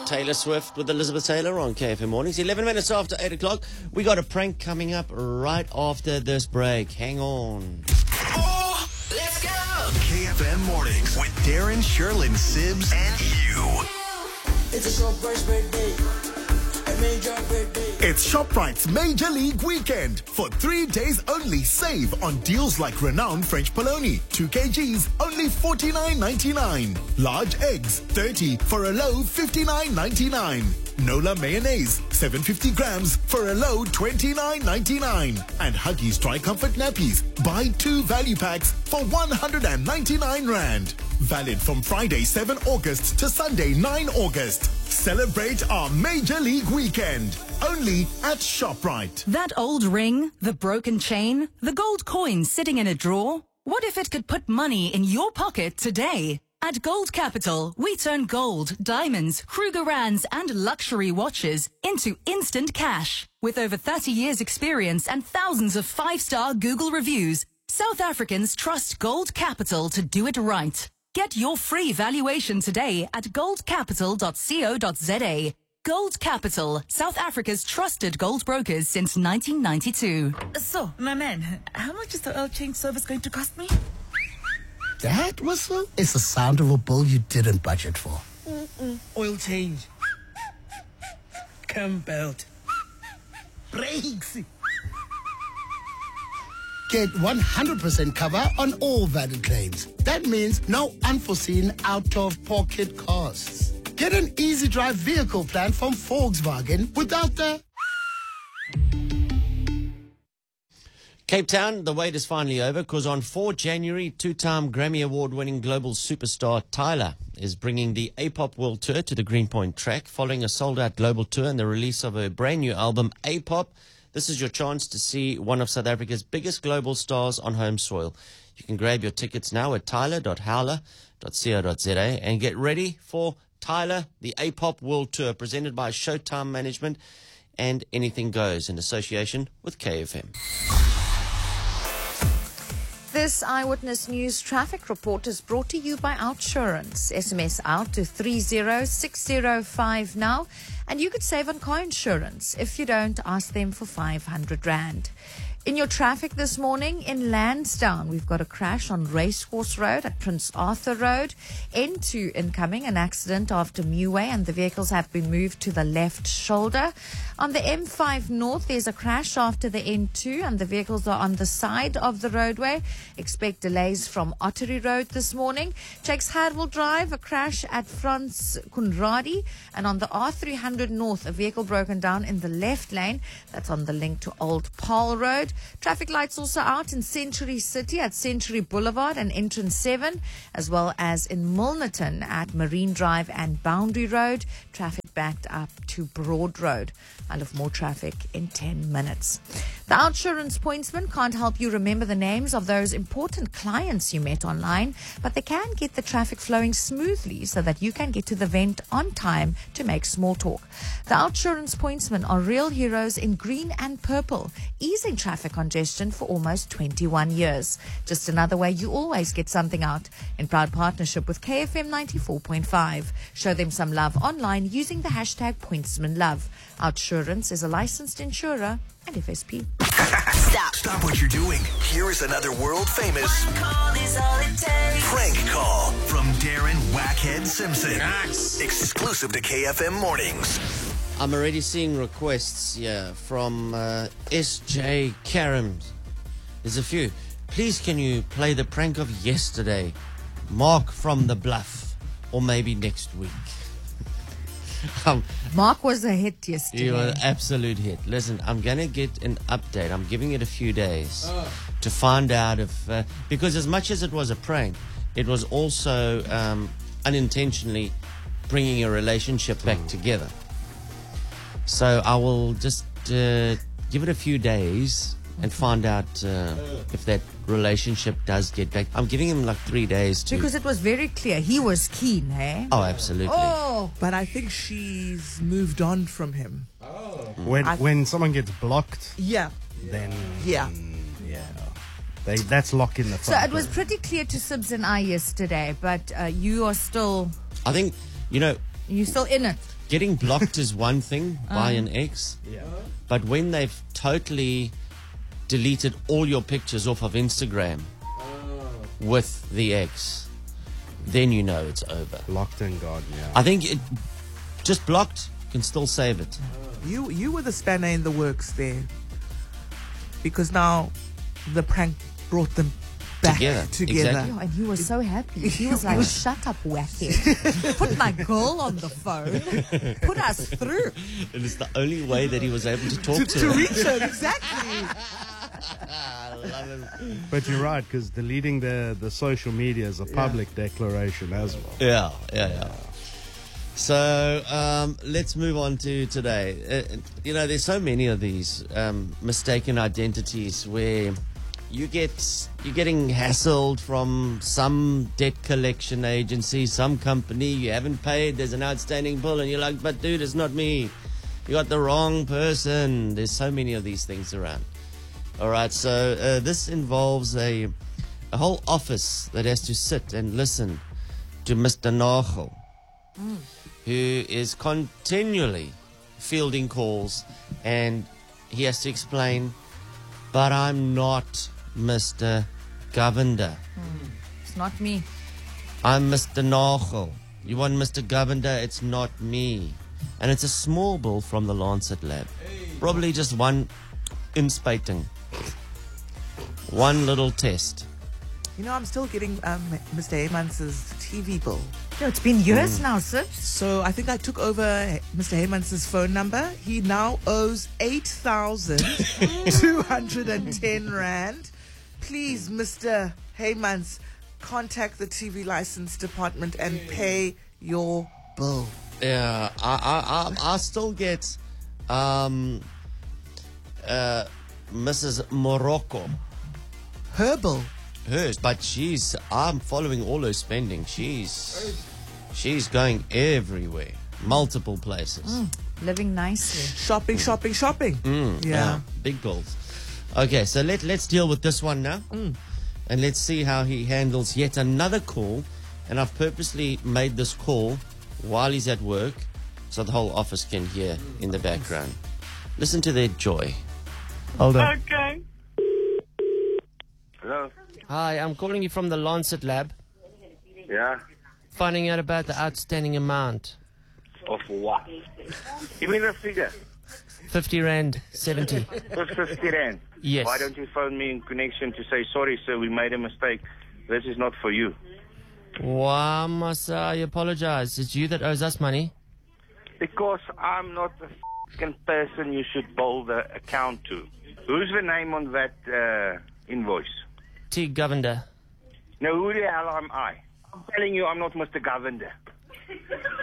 Taylor Swift with Elizabeth Taylor on KFM Mornings. 11 minutes after 8 o'clock. We got a prank coming up right after this break. Hang on. Oh, let's go! KFM Mornings with Darren, Sherlyn, Sibs, and you. It's a ShopRite's birthday. A major birthday. It's ShopRite's Major League Weekend. For 3 days only, save on deals like renowned French polony. 2 kgs, only $49.99. Large eggs, 30 for a low $59.99. Nola mayonnaise, 750 grams for a low $29.99. And Huggies Dry Comfort Nappies. Buy 2 value packs for 199 Rand. Valid from Friday 7 August to Sunday 9 August. Celebrate our Major League Weekend. Only at ShopRite. That old ring, the broken chain, the gold coin sitting in a drawer. What if it could put money in your pocket today? At Gold Capital, we turn gold, diamonds, Krugerrands and luxury watches into instant cash. With over 30 years experience and thousands of 5-star Google reviews, South Africans trust Gold Capital to do it right. Get your free valuation today at goldcapital.co.za. Gold Capital, South Africa's trusted gold brokers since 1992. So, my man, how much is the oil change service going to cost me? That whistle is the sound of a bill you didn't budget for. Oil change. Cam belt. Brakes. Get 100% cover on all valid claims. That means no unforeseen out-of-pocket costs. Get an easy drive vehicle plan from Volkswagen without the... Cape Town, the wait is finally over because on 4 January, 2-time Grammy Award-winning global superstar Tyler is bringing the A-Pop World Tour to the Greenpoint track following a sold-out global tour and the release of her brand new album, A-Pop. This is your chance to see one of South Africa's biggest global stars on home soil. You can grab your tickets now at tyler.howler.co.za and get ready for Tyler, the A-Pop World Tour, presented by Showtime Management and Anything Goes in association with KFM. This Eyewitness News traffic report is brought to you by Outsurance. SMS out to 30605 now, and you could save on car insurance. If you don't, ask them for 500 Rand. In your traffic this morning in Lansdowne, we've got a crash on Racecourse Road at Prince Arthur Road. N2 incoming, an accident after Muway, and the vehicles have been moved to the left shoulder. On the M5 North, there's a crash after the N2, and the vehicles are on the side of the roadway. Expect delays from Ottery Road this morning. Jakes Hadwell Drive, a crash at Frans Kunradi, and on the R300 North, a vehicle broken down in the left lane. That's on the link to Old Paul Road. Traffic lights also out in Century City at Century Boulevard and Entrance 7, as well as in Milnerton at Marine Drive and Boundary Road. Traffic backed up to Broad Road. I'll have more traffic in 10 minutes. The Outsurance pointsman can't help you remember the names of those important clients you met online, but they can get the traffic flowing smoothly so that you can get to the event on time to make small talk. The Outsurance pointsmen are real heroes in green and purple, easing traffic congestion for almost 21 years. Just another way you always get something out. In proud partnership with KFM 94.5. Show them some love online using the hashtag pointsmanlove. Outsurance is a licensed insurer and FSP. Stop what you're doing. Here is another world famous prank call from Darren Wackhead Simpson. Nice. Exclusive to KFM Mornings. I'm already seeing requests here from SJ Karams. There's a few. Please can you play the prank of yesterday? Mark from the Bluff. Or maybe next week. Mark was a hit yesterday. You were an absolute hit. Listen, I'm going to get an update. I'm giving it a few days to find out if... because as much as it was a prank, it was also unintentionally bringing a relationship back together. So I will just give it a few days and find out if that relationship does get back. I'm giving him like 3 days to... Because it was very clear. He was keen, hey? Oh, absolutely. Oh! But I think she's moved on from him. When someone gets blocked, Yeah. then Yeah. that's lock in the So front it was door. pretty clear to Sibs and I yesterday, but you are still... I think, You're still in it. getting blocked is one thing by an ex. Yeah. But when they've totally deleted all your pictures off of Instagram with the ex, then you know it's over. Locked and gone, yeah. I think just blocked can still save it. You were the spanner in the works there, because now the prank brought them back Together, together. exactly. Oh, and he was so happy. He was like, shut up, wackhead. Put my girl on the phone. Put us through. And it's the only way that he was able to talk to To her. reach her, exactly. I love him. But you're right, because deleting the social media is a public declaration as well. Yeah. So let's move on to today. There's so many of these mistaken identities where you're getting hassled from some debt collection agency, some company you haven't paid. There's an outstanding bill, and you're like, "But dude, it's not me. You got the wrong person." There's so many of these things around. All right, so this involves a whole office that has to sit and listen to Mr. Nagel, who is continually fielding calls, and he has to explain, "But I'm not Mr. Govender. It's not me. I'm Mr. Nagel. You want Mr. Govender? It's not me." And it's a small bill from the Lancet Lab. Probably just one inspating. One little test. I'm still getting Mr. Heymans's TV bill. No, it's been years now, Sid. So I think I took over Mr. Heymans's phone number. He now owes 8,210 Rand. Please, Mr. Heymans, contact the TV license department and pay your bill. Yeah, I still get Mrs. Morocco. Her bill. Hers, but I'm following all her spending. She's going everywhere, multiple places. Living nicely. Shopping. Yeah. Big bills. Okay, so let's deal with this one now, and let's see how he handles yet another call. And I've purposely made this call while he's at work, so the whole office can hear in the background. Listen to their joy. Hold on. Okay. Hello. Hi, I'm calling you from the Lancet Lab, Yeah. finding out about the outstanding amount. Of what? Give me the figure. 50 Rand, 70. For 50 Rand. Yes. Why don't you phone me in connection to say, sorry, sir, we made a mistake. This is not for you. Why must I apologize? It's you that owes us money. Because I'm not the f***ing person you should bill the account to. Who's the name on that invoice? T. Govender. Now, who the hell am I? I'm telling you I'm not Mr. Govender.